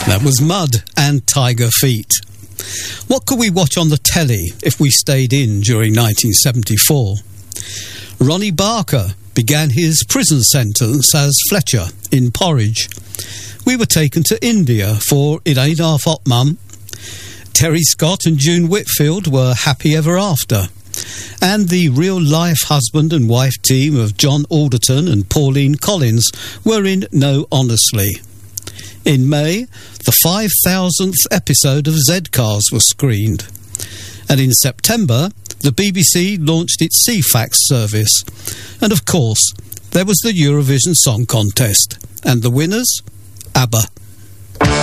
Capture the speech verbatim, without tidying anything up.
That was Mud and Tiger Feet. What could we watch on the telly if we stayed in during nineteen seventy-four? Ronnie Barker began his prison sentence as Fletcher in Porridge. We were taken to India for It Ain't Half Hot Mum. Terry Scott and June Whitfield were happy ever after. And the real-life husband and wife team of John Alderton and Pauline Collins were in No Honestly. In May, the five thousandth episode of Z-Cars was screened. And in September, the B B C launched its C FAX service. And of course, there was the Eurovision Song Contest. And the winners? ABBA.